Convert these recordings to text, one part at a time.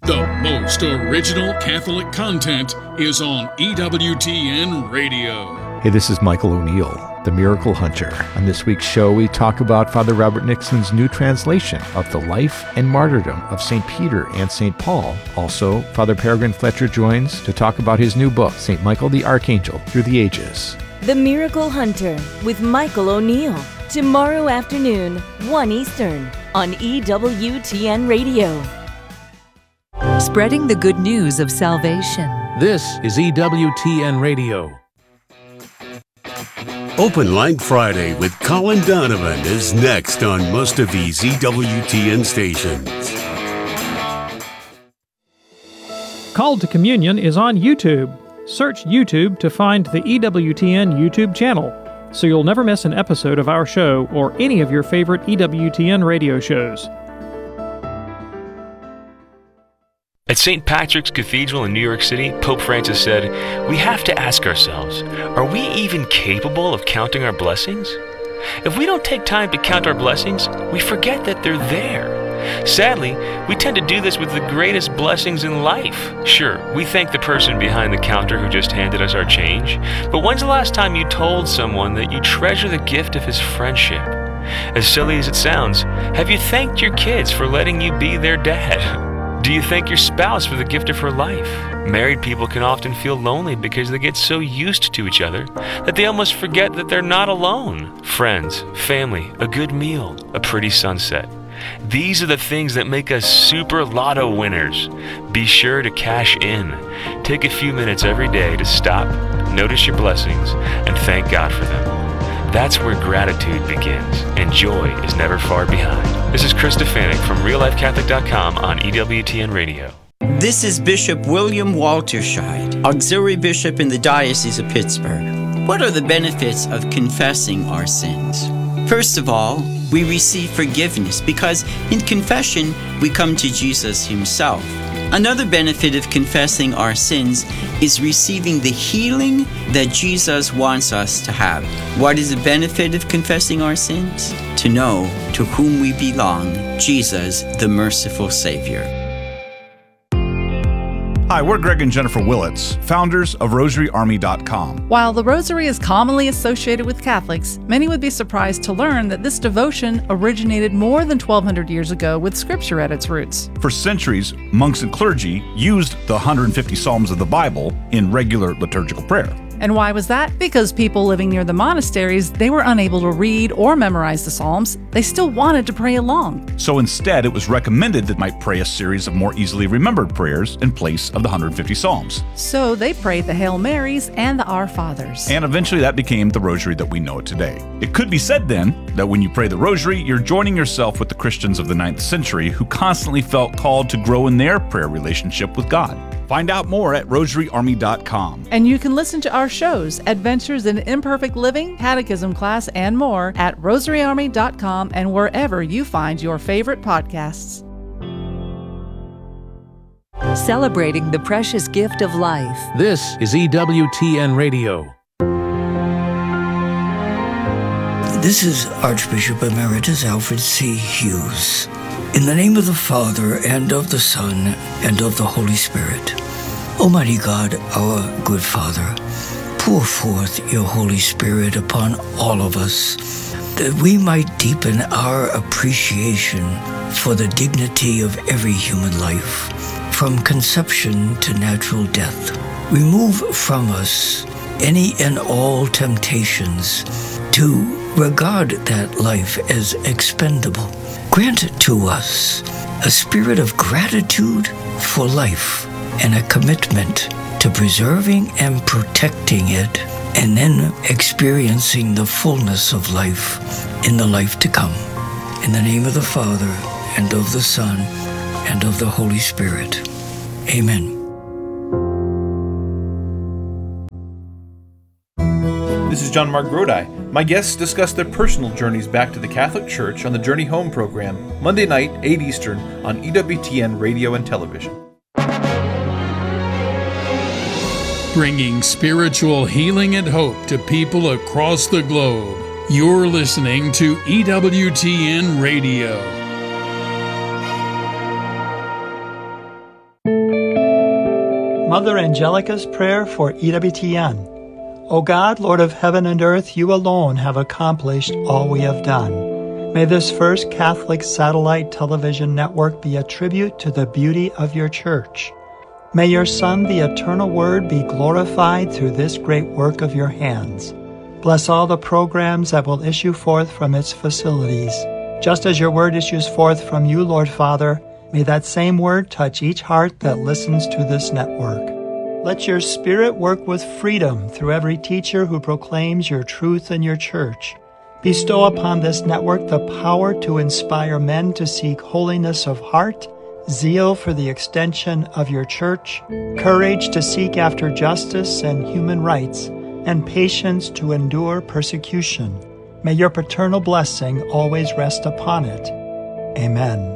The most original Catholic content is on EWTN Radio. Hey, this is Michael O'Neill, the Miracle Hunter. On this week's show, we talk about Father Robert Nixon's new translation of the life and martyrdom of St. Peter and St. Paul. Also, Father Peregrine Fletcher joins to talk about his new book, St. Michael the Archangel Through the Ages. The Miracle Hunter with Michael O'Neill. Tomorrow afternoon, 1 Eastern, on EWTN Radio. Spreading the good news of salvation. This is EWTN Radio. Open Line Friday with Colin Donovan is next on most of these EWTN stations. Called to Communion is on YouTube. Search YouTube to find the EWTN YouTube channel, so you'll never miss an episode of our show or any of your favorite EWTN radio shows. At St. Patrick's Cathedral in New York City, Pope Francis said, "We have to ask ourselves, are we even capable of counting our blessings? If we don't take time to count our blessings, we forget that they're there. Sadly, we tend to do this with the greatest blessings in life. Sure, we thank the person behind the counter who just handed us our change, but when's the last time you told someone that you treasure the gift of his friendship? As silly as it sounds, have you thanked your kids for letting you be their dad? Do you thank your spouse for the gift of her life? Married people can often feel lonely because they get so used to each other that they almost forget that they're not alone. Friends, family, a good meal, a pretty sunset. These are the things that make us super lotto winners. Be sure to cash in. Take a few minutes every day to stop, notice your blessings, and thank God for them. That's where gratitude begins, and joy is never far behind. This is Chris Stefanik from RealLifeCatholic.com on EWTN Radio. This is Bishop William Walterscheid, Auxiliary Bishop in the Diocese of Pittsburgh. What are the benefits of confessing our sins? First of all, we receive forgiveness because in confession, we come to Jesus himself. Another benefit of confessing our sins is receiving the healing that Jesus wants us to have. What is the benefit of confessing our sins? To know to whom we belong, Jesus, the merciful Savior. Hi, we're Greg and Jennifer Willits, founders of RosaryArmy.com. While the Rosary is commonly associated with Catholics, many would be surprised to learn that this devotion originated more than 1,200 years ago with Scripture at its roots. For centuries, monks and clergy used the 150 Psalms of the Bible in regular liturgical prayer. And why was that? Because people living near the monasteries, they were unable to read or memorize the Psalms. They still wanted to pray along. So instead, it was recommended that might pray a series of more easily remembered prayers in place of the 150 Psalms. So they prayed the Hail Marys and the Our Fathers. And eventually that became the Rosary that we know today. It could be said then that when you pray the Rosary, you're joining yourself with the Christians of the 9th century who constantly felt called to grow in their prayer relationship with God. Find out more at RosaryArmy.com. And you can listen to our shows, Adventures in Imperfect Living, Catechism Class, and more at RosaryArmy.com and wherever you find your favorite podcasts. Celebrating the precious gift of life. This is EWTN Radio. This is Archbishop Emeritus Alfred C. Hughes. In the name of the Father, and of the Son, and of the Holy Spirit. Almighty God, our good Father, pour forth your Holy Spirit upon all of us, that we might deepen our appreciation for the dignity of every human life, from conception to natural death. Remove from us any and all temptations to regard that life as expendable. Grant to us a spirit of gratitude for life and a commitment to preserving and protecting it, and then experiencing the fullness of life in the life to come. In the name of the Father, and of the Son, and of the Holy Spirit. Amen. This is John Mark Grodi. My guests discuss their personal journeys back to the Catholic Church on the Journey Home program, Monday night, 8 Eastern, on EWTN Radio and Television. Bringing spiritual healing and hope to people across the globe. You're listening to EWTN Radio. Mother Angelica's prayer for EWTN. O God, Lord of heaven and earth, you alone have accomplished all we have done. May this first Catholic satellite television network be a tribute to the beauty of your church. May your Son, the eternal Word, be glorified through this great work of your hands. Bless all the programs that will issue forth from its facilities. Just as your word issues forth from you, Lord Father, may that same word touch each heart that listens to this network. Let your Spirit work with freedom through every teacher who proclaims your truth in your church. Bestow upon this network the power to inspire men to seek holiness of heart, zeal for the extension of your church, courage to seek after justice and human rights, and patience to endure persecution. May your paternal blessing always rest upon it. Amen.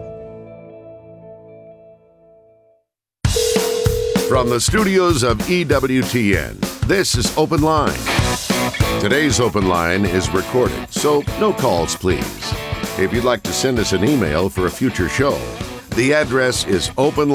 From the studios of EWTN, this is Open Line. Today's Open Line is recorded, so no calls, please. If you'd like to send us an email for a future show, the address is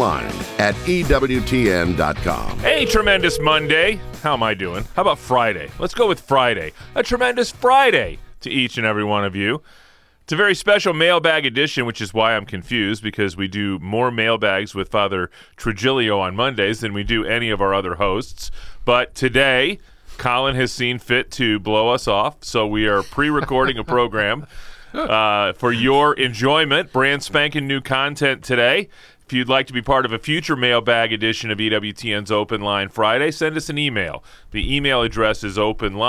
openline@ewtn.com. Hey, tremendous Monday. How am I doing? How about Friday? Let's go with Friday. A tremendous Friday to each and every one of you. It's a very special mailbag edition, which is why I'm confused, because we do more mailbags with Father Trigilio on Mondays than we do any of our other hosts. But today, Colin has seen fit to blow us off, so we are pre-recording a program for your enjoyment. Brand spanking new content today. If you'd like to be part of a future mailbag edition of EWTN's Open Line Friday, send us an email. The email address is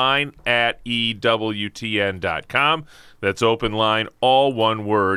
openline@ewtn.com. That's openline, all one word,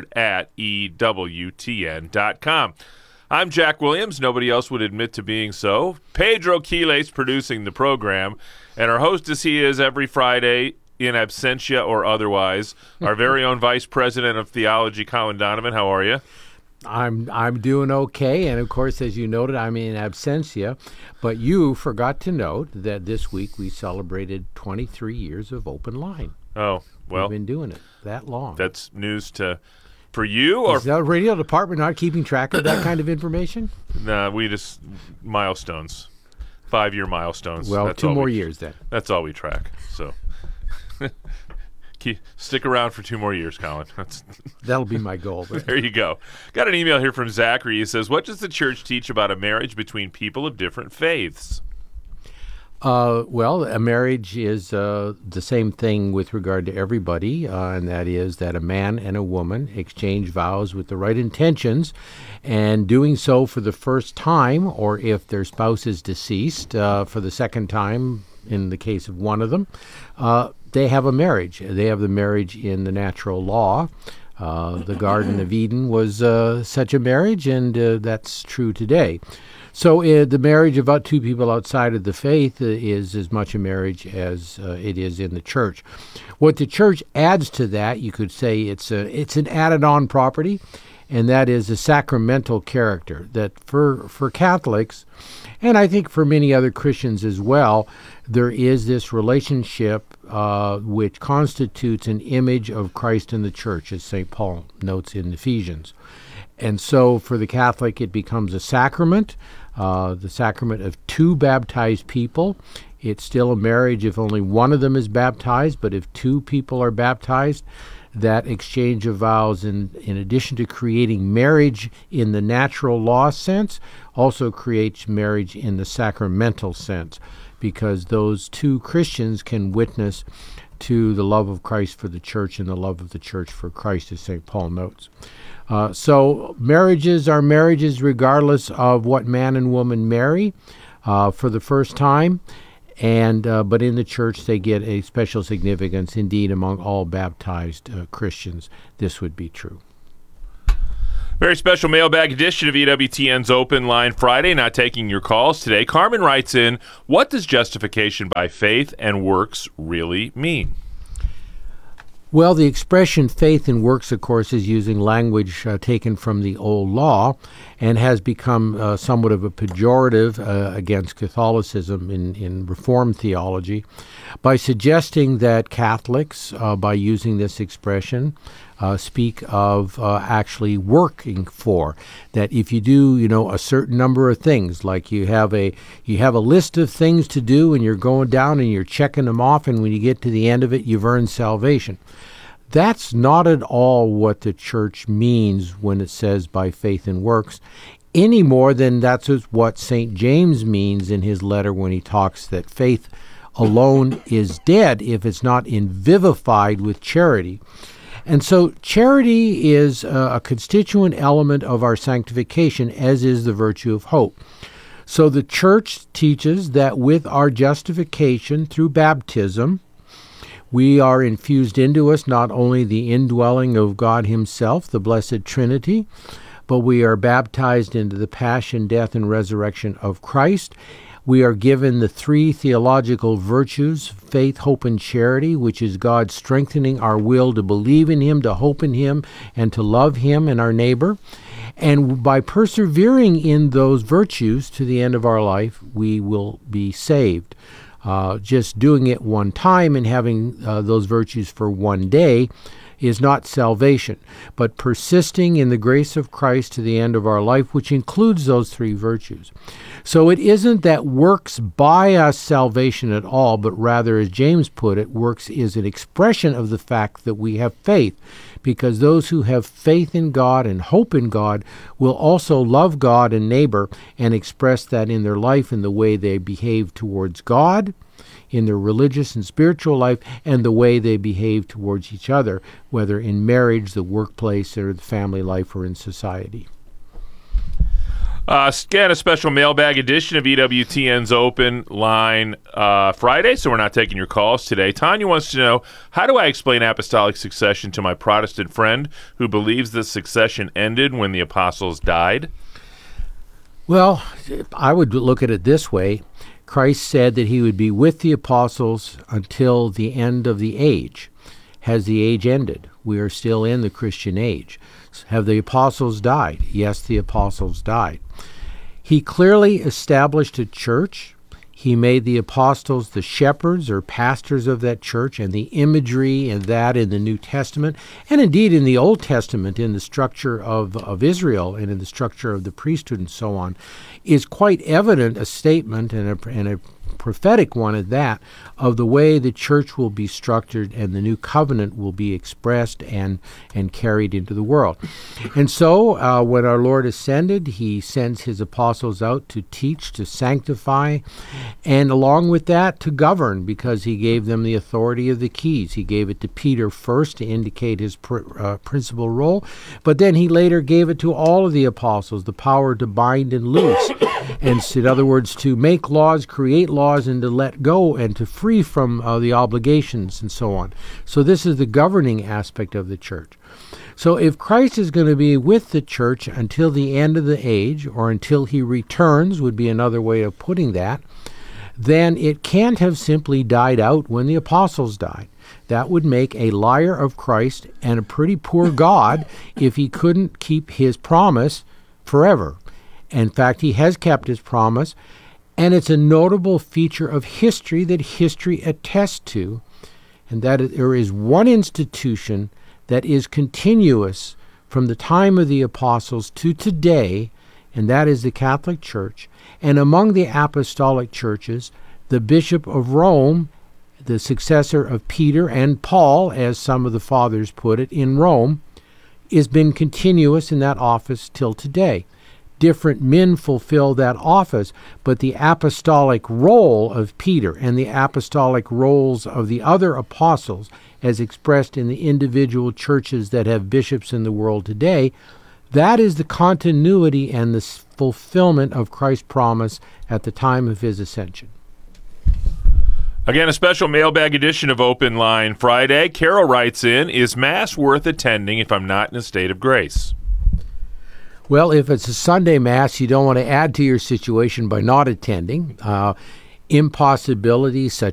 @ewtn.com. I'm Jack Williams. Nobody else would admit to being so. Pedro Quiles producing the program. And our hostess he is every Friday, in absentia or otherwise, our very own Vice President of Theology, Colin Donovan. How are you? I'm doing okay, and of course, as you noted, I'm in absentia, but you forgot to note that this week we celebrated 23 years of Open Line. Oh, well. We've been doing it that long. That's news for you? Or is the radio department not keeping track of that kind of information? Nah, we just, milestones, 5-year milestones. Well, that's 2 more years then. That's all we track, so. Stick around for 2 more years, Colin. That'll be my goal. There you go. Got an email here from Zachary. He says, what does the church teach about a marriage between people of different faiths? Well, a marriage is the same thing with regard to everybody, and that is that a man and a woman exchange vows with the right intentions, and doing so for the first time, or if their spouse is deceased, for the second time in the case of one of them, they have a marriage. They have the marriage in the natural law. The Garden of Eden was such a marriage, and that's true today. So the marriage of 2 people outside of the faith is as much a marriage as it is in the church. What the church adds to that, you could say it's an added-on property, and that is a sacramental character that for Catholics, and I think for many other Christians as well, there is this relationship which constitutes an image of Christ in the church, as St. Paul notes in Ephesians. And so for the Catholic, it becomes a sacrament, the sacrament of 2 baptized people. It's still a marriage if only one of them is baptized, but if 2 people are baptized, that exchange of vows, in addition to creating marriage in the natural law sense, also creates marriage in the sacramental sense, because those 2 Christians can witness to the love of Christ for the church and the love of the church for Christ, as St. Paul notes. So marriages are marriages regardless of what man and woman marry for the first time. But in the church, they get a special significance. Indeed, among all baptized Christians, this would be true. Very special mailbag edition of EWTN's Open Line Friday. Not taking your calls today. Carmen writes in, what does justification by faith and works really mean? Well, the expression faith and works, of course, is using language taken from the Old Law and has become somewhat of a pejorative against Catholicism in Reformed theology by suggesting that Catholics, by using this expression, speak of actually working for. That if you do, a certain number of things, like you have a list of things to do, and you're going down and you're checking them off, and when you get to the end of it, you've earned salvation. That's not at all what the church means when it says by faith and works, any more than that's what St. James means in his letter when he talks that faith alone is dead if it's not vivified with charity. And so charity is a constituent element of our sanctification, as is the virtue of hope. So the church teaches that with our justification through baptism, we are infused into us not only the indwelling of God himself, the Blessed Trinity, but we are baptized into the passion, death, and resurrection of Christ. We are given the three theological virtues, faith, hope, and charity, which is God strengthening our will to believe in him, to hope in him, and to love him and our neighbor. And by persevering in those virtues to the end of our life, we will be saved. Just doing it one time and having those virtues for one day is not salvation, but persisting in the grace of Christ to the end of our life, which includes those three virtues. So it isn't that works buy us salvation at all, but rather, as James put it, works is an expression of the fact that we have faith, because those who have faith in God and hope in God will also love God and neighbor and express that in their life in the way they behave towards God, in their religious and spiritual life, and the way they behave towards each other, whether in marriage, the workplace, or the family life, or in society. Again, a special mailbag edition of EWTN's Open Line Friday, so we're not taking your calls today. Tanya wants to know, how do I explain apostolic succession to my Protestant friend who believes the succession ended when the apostles died? Well, I would look at it this way. Christ said that he would be with the apostles until the end of the age. Has the age ended? We are still in the Christian age. Have the apostles died? Yes, the apostles died. He clearly established a church. He made the apostles the shepherds or pastors of that church, and the imagery and that in the New Testament, and indeed in the Old Testament, in the structure of Israel and in the structure of the priesthood and so on, is quite evident, a statement and a prophetic one at that, of the way the church will be structured and the new covenant will be expressed and carried into the world. And so when our Lord ascended, he sends his apostles out to teach, to sanctify, and along with that to govern, because he gave them the authority of the keys. He gave it to Peter first to indicate his principal role, but then he later gave it to all of the apostles, the power to bind and loose, and in other words, to make laws, create laws, and to let go and to free from the obligations and so on. So this is the governing aspect of the church. So if Christ is going to be with the church until the end of the age, or until he returns, would be another way of putting that, then it can't have simply died out when the apostles died. That would make a liar of Christ and a pretty poor God if he couldn't keep his promise forever. In fact, he has kept his promise, and it's a notable feature of history that history attests to, and that there is one institution that is continuous from the time of the apostles to today, and that is the Catholic Church. And among the apostolic churches, the Bishop of Rome, the successor of Peter and Paul, as some of the fathers put it, in Rome, has been continuous in that office till today. Different men fulfill that office, but the apostolic role of Peter and the apostolic roles of the other apostles, as expressed in the individual churches that have bishops in the world today, that is the continuity and the fulfillment of Christ's promise at the time of his ascension. Again, a special mailbag edition of Open Line Friday. Carol writes in, is Mass worth attending if I'm not in a state of grace? Well, if it's a Sunday Mass, you don't want to add to your situation by not attending. Impossibilities such